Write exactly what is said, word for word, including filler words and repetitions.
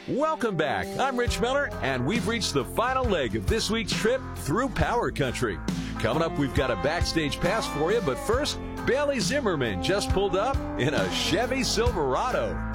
Welcome back. I'm Rich Miller, and we've reached the final leg of this week's trip through Power Country. Coming up, we've got a backstage pass for you, but first, Bailey Zimmerman just pulled up in a Chevy Silverado.